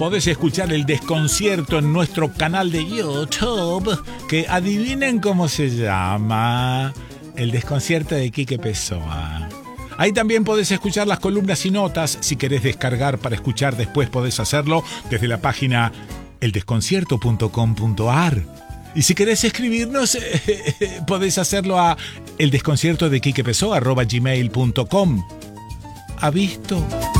podés escuchar el desconcierto en nuestro canal de YouTube, que adivinen cómo se llama, el desconcierto de Quique Pessoa. Ahí también podés escuchar las columnas y notas. Si querés descargar para escuchar después, podés hacerlo desde la página eldesconcierto.com.ar. Y si querés escribirnos, podés hacerlo a eldesconciertodequiquepessoa@gmail.com. ¿Ha visto?